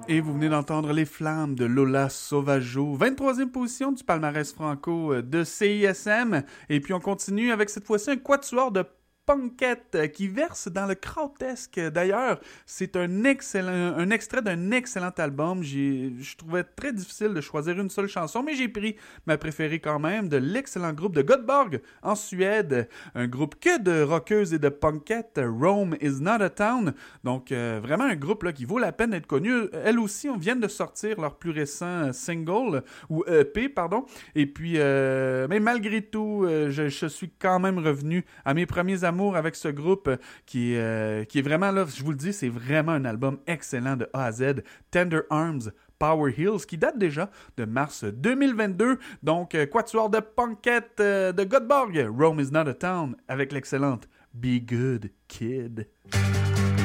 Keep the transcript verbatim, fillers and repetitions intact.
Et vous venez d'entendre Les Flammes de Lola Sauvageau, vingt-troisième position du palmarès franco de C I S M. Et puis on continue avec cette fois-ci un quatuor de punkette qui verse dans le krautesque. D'ailleurs, c'est un excellent, un extrait d'un excellent album. J'ai, je trouvais très difficile de choisir une seule chanson, mais j'ai pris ma préférée quand même de l'excellent groupe de Göteborg en Suède. Un groupe que de rockeuses et de punkette. Rome is not a town. Donc, euh, vraiment un groupe là, qui vaut la peine d'être connu. Elles aussi, on vient de sortir leur plus récent single, ou E P, pardon. Et puis, euh, mais malgré tout, euh, je, je suis quand même revenu à mes premiers amours avec ce groupe qui, euh, qui est vraiment là, je vous le dis, c'est vraiment un album excellent de A à Z. Tender Arms, Power Heels, qui date déjà de mars deux mille vingt-deux. Donc, euh, quatuor de punkette euh, de Göteborg, Rome is not a town, avec l'excellente Be Good Kid.